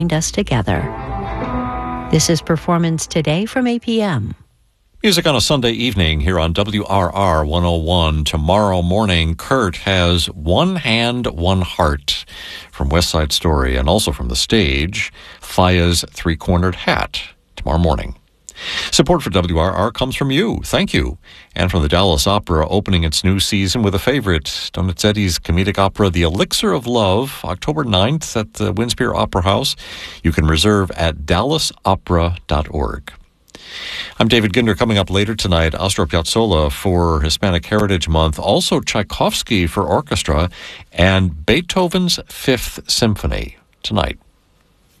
us together. This is Performance Today from 8 p.m. Music on a Sunday evening here on WRR 101. Tomorrow morning, Kurt has One Hand, One Heart from West Side Story, and also from the stage, Faya's Three-Cornered Hat tomorrow morning. Support for WRR comes from you. Thank you. And from the Dallas Opera opening its new season with a favorite, Donizetti's comedic opera, The Elixir of Love, October 9th at the Winspear Opera House. You can reserve at dallasopera.org. I'm David Ginder. Coming up later tonight, Astor Piazzolla for Hispanic Heritage Month, also Tchaikovsky for orchestra, and Beethoven's Fifth Symphony tonight.